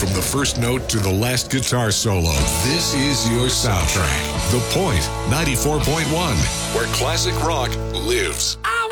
from the first note to the last guitar solo. This is your soundtrack. The Point 94.1, where classic rock lives.